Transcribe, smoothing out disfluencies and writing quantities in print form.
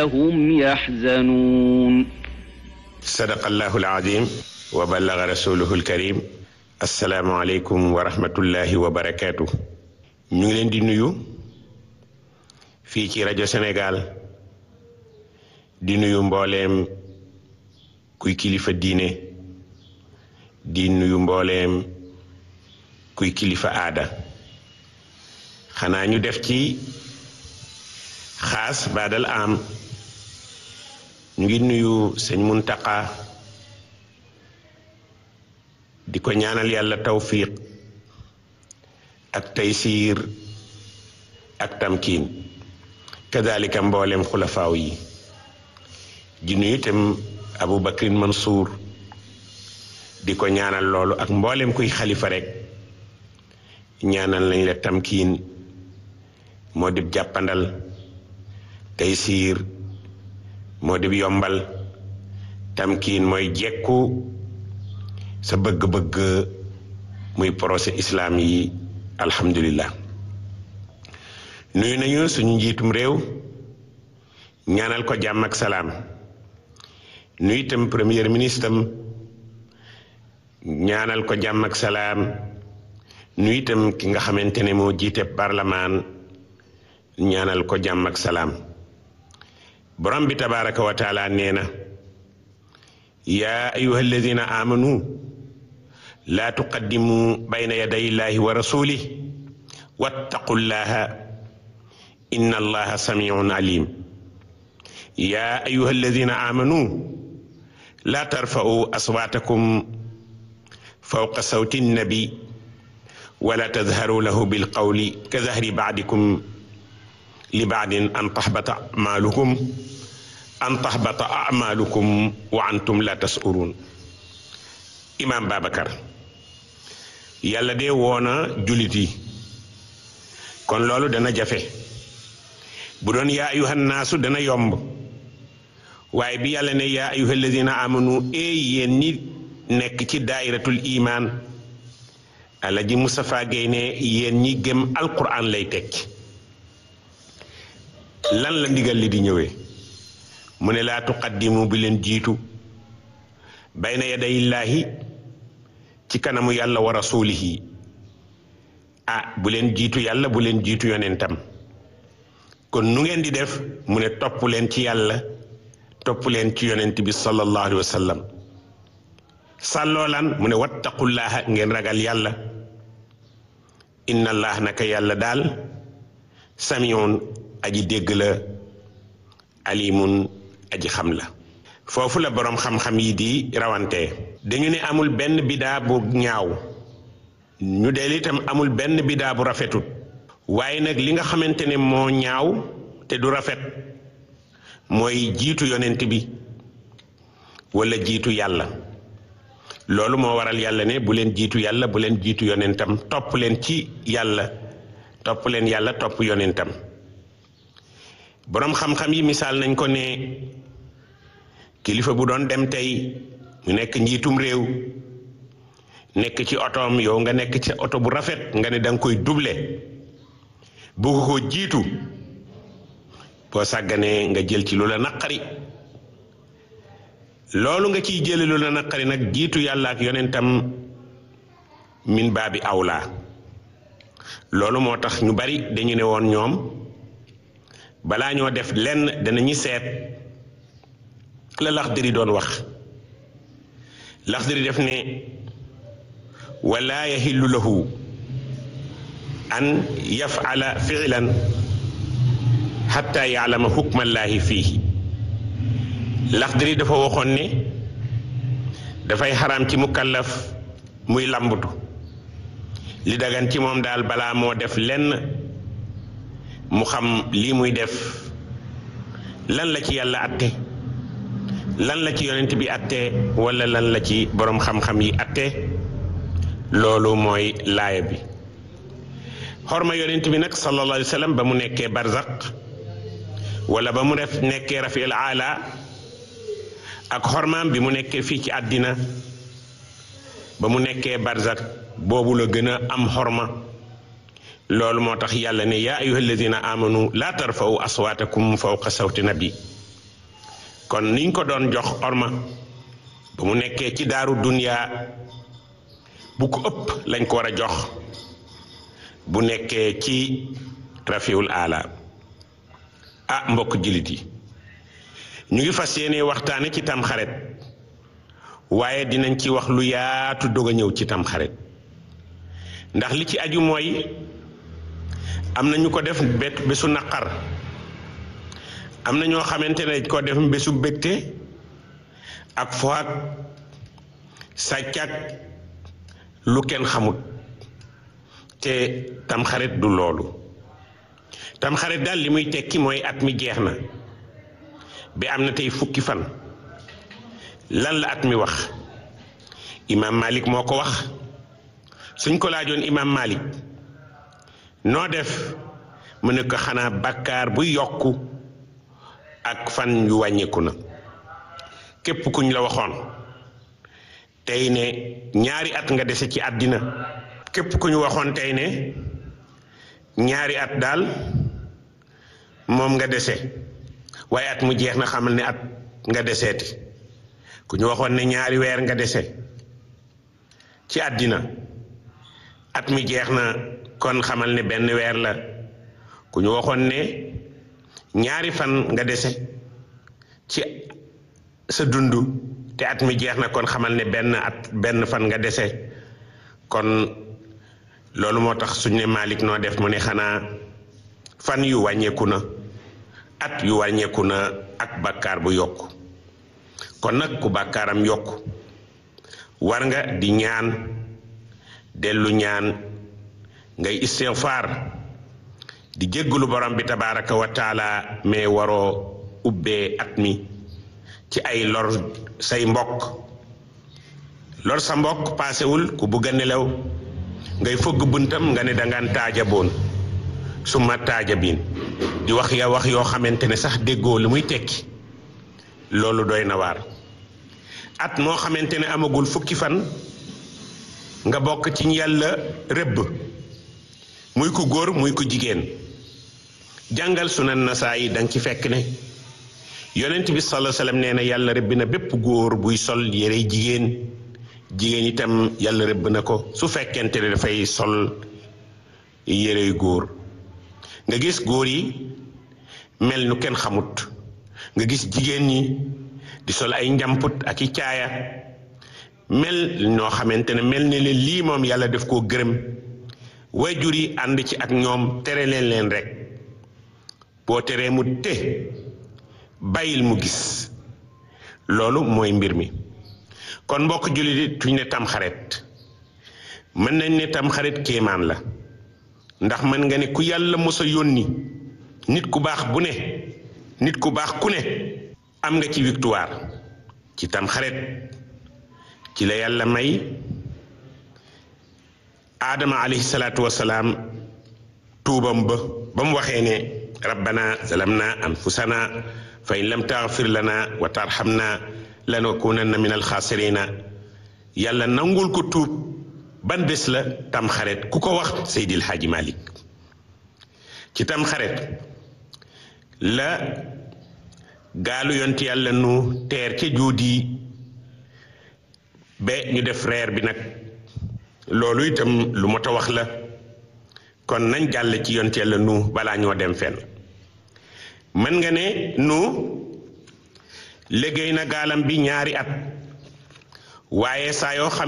ولا هم يحزنون صدق الله العظيم وبلغ رسوله الكريم. السلام عليكم ورحمة الله وبركاته. ñu ngi leen di nuyu fii ci rajo Sénégal di nuyu mbooleem kuy kilifa diine di nuyu mbooleem kuy kilifa aada. xanaa ñu def ci xaas baadal am ñu ngi nuyu sëñ Muntaqa di ko ñaanal yàlla tawfiq ak taysiir ak tamkiin kadalika mboolem xulafaaw yi di nuyu itam Abu Bakrin Mansour di ko ñaanal loolu ak mboolem kuy xalifa rek ñaanal lañ la tamkiin moo di jàppandal taysiir moo di yombal tamkiin mooy jekku sa bëgg-bëgg muy procès islam yi. alhamdulillah nuyu nañu suñu njiitum réew ñaanal ko jàmm ak salaam nuyu itam premier ministre am ñaanal ko jàmm ak salaam nuyu itam ki nga xamante ne moo jiite parlement ñaanal ko jàmm ak salaam. borom bi tabaraka wa taala nee na yaa ayuha alladina amanu laa tuqaddimu bayna yaday illahi wa rasulih wattaqullaha inna allaha samiun alim. yaa ayuha alladina amanu laa tarfa'u aswaatakum fawqa sawti nnabi wala tadharu lahu bilqawli kadahri ba'dikum li ba'din an tahbata a'malukum wa antum la tas'urun. Imam Babacar yàlla de woona jullit yi kon loolu dana jafe bu doon yaa ayuhan naasu dana yomb waaye bi yàlla ne yaa ayuha alladina amanu yéen ñi nekk ci daayiratul iman Alaji Moustapha Guèye ne yéen ñi gëm alquran lay tekki lan la ndigal li di ñëwee mu ne laa tuqaddimu bi leen jiitu bayna yadayillaahi ci kanamu yàlla wa rasulihi bu leen jiitu yàlla bu leen jiitu yonentam kon nu ngeen di def mu ne topp leen ci yàlla topp leen ci yonent bi sallallahu alayhi wa sallam sàlloo lan mu ne wattaqullaha ngeen ragal yàlla inna allah naka yàlla daal samiun aji dégg la alimun aji xam la. foofu la boroom xam-xam yi di rawante dañu ne amul benn bidaa bu ñaaw ñu del itam amul benn bidaa bu rafetut waaye nag li nga xamante ne moo ñaaw te du rafet mooy jiitu yonent bi wala jiitu yàlla. loolu moo waral yàlla ne bu leen jiitu yàlla bu leen jiitu yonentam topp leen ci yàlla topp leen yàlla topp yonentam. boroom xam-xam yi misaal nañ ko ne kilifa bu doon dem tey mu nekk njiitum réew nekk ci otoom yow nga nekk ci oto bu rafet nga ne danga koy double bëgg ko jiitu boo sàgganee nga jël ci lu la naqari loolu nga ciy jële lu la naqari nag jiitu yàlla ak yonentam min baabi awlaa. loolu moo tax ñu bari dañu ne woon ñoom balaa ñoo def lenn danañu seet la Laxdari doon wax. Laxdari def ne wala yahillu lahu an yaf'ala fi'lan hatta ya'lama hukmallahi fiihi. Laxdari dafa waxoon ne dafay xaraam ci mukallaf muy làmbutu li dagan ci moom daal balaa moo def lenn mu xam lii muy def lan la ci yàlla atte lan la ci yonent bi atte wala lan la ci boroom xam-xam yi atte. loolu mooy laaya bi. xorma yonent bi nag sallallahu alayhi wa sallam ba mu nekkee barzaq wala ba mu nekkee rafiul aala ak xormaam bi mu nekkee fii ci àddina ba mu nekkee barzak boobu la gën a am xorma. loolu moo tax yàlla ne yaa ayyuha alladina amanu laa tarfa'u aswaatakum fawqa sawti nabi kon niñ ko doon jox orma ba mu nekkee ci daaru duniya bu ko ëpp lañ ko war a jox bu nekkee ci rafiul ala mbokk jullit yi ñu ngi fas yéene waxtaane ci tamxarit waaye dinañ ci wax lu yaatu dog a ñëw ci tamxarit ndax li ci aju mooy am na ñu ko def bésu naqar am na ñoo xamante ne ko def bésu bégte ak fo ak sàcc ak lu kenn xamut te tamxarit du loolu tamxarit daal li muy tekki mooy at mi jeex na bi am na tey fukki fan lan la at mi wax imaam Malik moo ko wax suñ ko laajoon imaam Malik noo def mu ne ko xanaa bàkkaar bu yokku ak fan yu wàññeeku na képp kuñ la waxoon tey ne ñaari at nga dese ci àddina képp ku ñu waxoon tey ne ñaari at daal moom nga dese waaye at mu jeex na xamal ne at nga deseeti ku ñu waxoon ne ñaari weer nga dese ci àddina at mi jeex na kon xamal ne benn weer la ku ñu waxoon ne ñaari fan nga dese ci sa dund te at mi jeex na kon xamal ne benn fan nga dese kon loolu moo tax suñ ne Malik noo def mu ne xanaa fan yu wàññeeku na at yu wàññeeku na ak bàkkaar bu yokku kon nag ku bàkkaaram yokku war nga di ñaan dellu ñaan ngay istighfar di jéggalu borom bi tabaraka wa taala mais waroo ubbee at mi ci ay lor say mbokk lor sa mbokk paasewul ku bugg a nelaw ngay fëgg buntam nga ne dangaan taajaboon suma taajabin di wax yoo xamante ne sax déggoo lu muy tekki loolu doy na waar at moo xamante ne amagul fukki fan nga bokk ci yàlla rëbb muy ku góor muy ku jigéen jàngal sunan Nasaayi danga ci fekk ne yonent bi sallallahu alayhi wasallam nee na yàlla rëbb na bépp góor buy sol yére jigéen itam yàlla rëbb na ko su fekkente ne dafay sol yére góor nga gis góor yi mel nu kenn xamut nga gis jigéen ñi di sol ay njamput ak i caaya mel noo xamante ne mel ne leen lii moom yàlla def koo gërëm waajur yi ànd ci ak ñoom tere leen rek boo teree mu te bàyyil mu gis loolu mooy mbir mi kon mbokk jullit yi tuñ ne tamxarit mën nañ ne tamxarit kéemaan la ndax mën nga ne ku yàlla mos a yónni nit ku baax ku ne am nga ci victoire ci tamxarit ci la yàlla may aadama alayhi salaatu wasalaam tuubam ba mu waxee ne rabbana zalamna anfusana fa in lam taghfir lana wa tarhamna lanakunanna min alxaasirina yàlla nangul ko tuub ban bés la tamxarit ku ko wax Seydil Hadji Malick ci tamxarit la gaalu yonti yàlla nu teer ca juudi ba ñu def reer bi nag loolu itam lu mot a wax la kon nañ jàll ci yonti yàlla nu balaa ñoo dem fenn mën nga ne nu liggéey na gaalam bi ñaari at waaye saa yoo xam